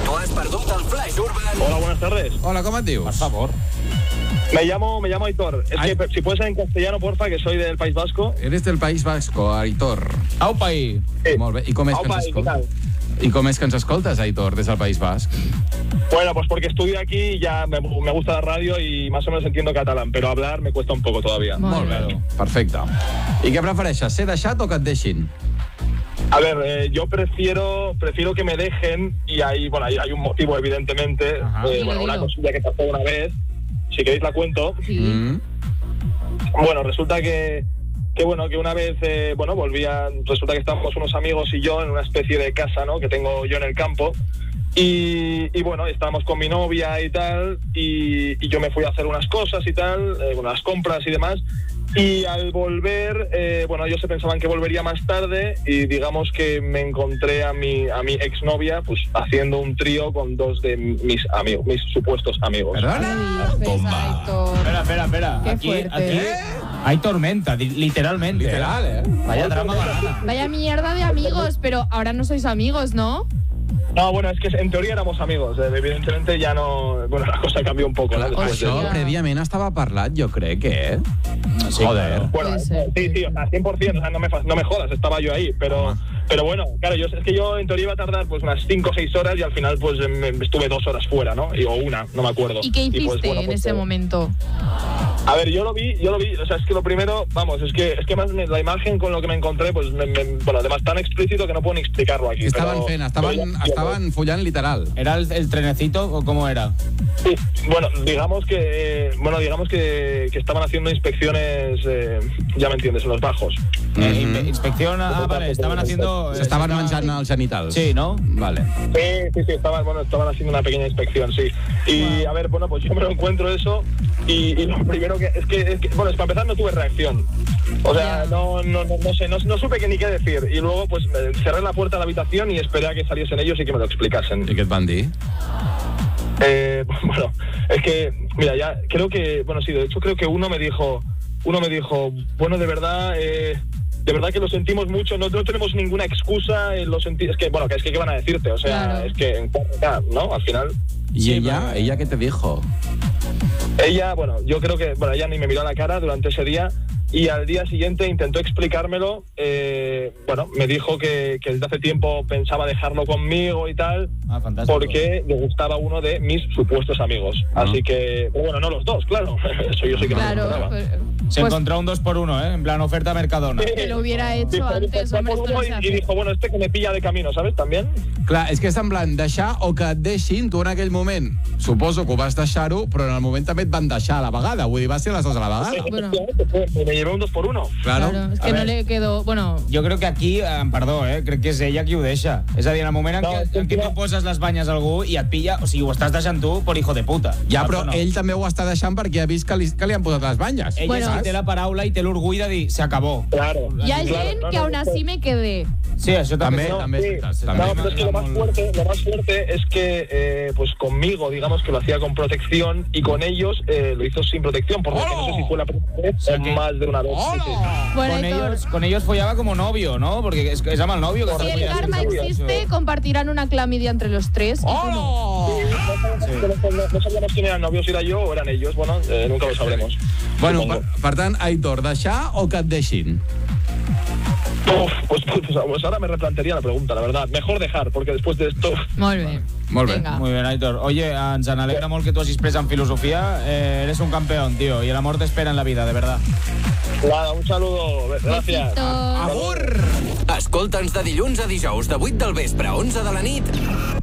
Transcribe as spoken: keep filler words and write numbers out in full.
T'ho has perdut al Flash Urban. Hola, buenas tardes. Hola, ¿cómo te dius? Per favor. Me llamo, me llamo Aitor. Es Ay. que si puedes ser en castellano, porfa, que soy del País Vasco. Eres del País Vasco, Aitor. Aupa ahí. Sí. Molt bé. I com és que Aupa, ens ¿y qué escoltes? tal? I com és que ens escoltes, Aitor, des del País Basc? Bueno, pues porque estudio aquí y ya me, me gusta la radio y más o menos entiendo catalán, pero hablar me cuesta un poco todavía. Molt bé. Perfecte. I què prefereixes, ser deixat o que et deixin? A ver, eh, yo prefiero prefiero que me dejen y hay, bueno, hay, hay un motivo, evidentemente. Ajá. Eh, Sí, bueno, lo una digo. cosilla que pasó una vez. Si queréis la cuento. Sí. Mm. Bueno, resulta que, que bueno, que una vez, eh, bueno, volvían, resulta que estábamos unos amigos y yo en una especie de casa, ¿no?, que tengo yo en el campo. Y, y bueno, estábamos con mi novia y tal, y, y yo me fui a hacer unas cosas y tal, eh, unas compras y demás. Y al volver, eh, bueno, ellos se pensaban que volvería más tarde y digamos que me encontré a mi a mi exnovia pues haciendo un trío con dos de mis amigos, mis supuestos amigos. Perdona? Bomba. Espera, espera, espera. Qué aquí, fuerte. aquí ¿Eh? hay tormenta, di- literalmente. Literal, ¿eh? Vaya drama banana. Vaya mierda de amigos, pero ahora no sois amigos, ¿no? No, bueno, es que en teoría éramos amigos, eh, evidentemente ya no, bueno, la cosa cambió un poco, ¿no? Después de- Això Hòstia. prèviament estava parlat, jo crec, eh? Sí, Joder. claro. Bueno, Puede ser. sí, sí, o sea, cien por ciento, o sea, no me, fa- no me jodas, estaba yo ahí, pero pero bueno, claro, yo es que yo en teoría iba a tardar pues unas cinco o seis horas y al final pues em, em, estuve dos horas fuera, ¿no? Y, o una, no me acuerdo. ¿Y qué hiciste pues, bueno, en pues, ese eh, momento? A ver, yo lo vi, yo lo vi, o sea, es que lo primero, vamos, es que es que más me- la imagen con lo que me encontré, pues, me, me- bueno, además tan explícito que no puedo ni explicarlo aquí. Què estaven pero- fent? Estaven, pero ya- estaven follant literal. ¿Era el, el trenecito o cómo era? Sí, bueno, digamos que, eh, bueno, digamos que, que estaban haciendo inspecciones, eh, ya me entiendes, en los bajos. Eh, in- inspección. Ah, vale, estaban haciendo. S'estaven eh, menjant els genitals. Sí, ¿no? Vale. Sí, sí, sí, estaban, bueno, estaban haciendo una pequeña inspección, sí. Y, a ver, bueno, pues yo me lo encuentro eso y, y lo primero que es, que... es que, bueno, es para empezar no tuve reacción. O sea, no, no, no, no sé, no, no supe que ni qué decir. Y luego, pues, eh, cerré la puerta de la habitación y esperé a que saliesen ellos y que me lo explicasen. I què et van dir? Eh, bueno, es que, mira, ya creo que, bueno, sí, de hecho creo que uno me dijo, uno me dijo, bueno, de verdad, eh, de verdad que lo sentimos mucho, no, no tenemos ninguna excusa, eh, lo senti es que, bueno, que es que qué van a decirte, o sea, Claro. es que, en ya, ¿no? Al final, I Sí, ella, però- ella què te dijo? ella, bueno, yo creo que, bueno, ella ni me miró a la cara durante ese día. Y al día siguiente intentó explicármelo, eh, bueno, me dijo que, que desde hace tiempo pensaba dejarlo conmigo y tal, Ah, fantástico. porque le gustaba uno de mis supuestos amigos. Ah. Así que, pero bueno, no los dos, claro. Eso yo sí que no me Claro, acordaba. pues, Se pues encontró un dos por uno, ¿eh? En plan, oferta Mercadona. que lo hubiera hecho Dijo, antes, dijo, hombre, esto no y, se y hace. dijo, bueno, este que me pilla de camino, ¿sabes? También. Clar, és que és semblant deixar o que et deixin, tu en aquell moment suposo que ho vas deixar-ho, però en el moment també et van deixar a la vegada, vull dir, va ser les dues a la vegada. Bueno. Me, me llevé un dos por uno. Claro. Claro, es A que no ver. le quedó... Bueno, Jo crec que aquí, eh, perdó, eh, crec que és ella qui ho deixa. És a dir, en el moment en, No, què, és que en què no. tu poses les banyes a algú i et pilla, o sigui, ho estàs deixant tu per hijo de puta. Ja, Saps però o no? ell també ho està deixant perquè ha vist que li, que li han posat les banyes. Ell Bueno. és qui té la paraula i té l'orgull de dir, se acabó. Claro. y hay Claro, gente no, que no, aún no, así me quedé. Sí, això també. També, No, també és sí. veritat. No, També. pero es que lo más fuerte, lo más fuerte es que, eh, pues conmigo, digamos que lo hacía con protección y con ellos eh, lo hizo sin protección, por lo que no sé si fue la primera vez o que- más de una vez. Sí, sí. Bueno, Con Aitor, ellos, con ellos follaba como novio, ¿no? Porque és, és amb el novio que si està el follant karma sense existe, compartirán una clamidia entre los tres. ¿Y cómo? No, no, no sabíamos quién eran novios, si era yo o eran ellos. Bueno, eh, nunca lo sabremos. Bueno, supongo. per, per tant, Aitor, deixar o que et deixin? Uf, pues, pues, pues ahora me replantearía la pregunta, la verdad. Mejor dejar, porque después de esto... Molt bé. Molt bé. Venga. Muy bien, Aitor. Oye, ens alegra molt que tu hagis pres en filosofía. Eh, eres un campeón, tío, y el amor te espera en la vida, de verdad. Nada, un saludo. Gracias. Besito. Agur! Escolta'ns de dilluns a dijous de vuit del vespre a onze de la nit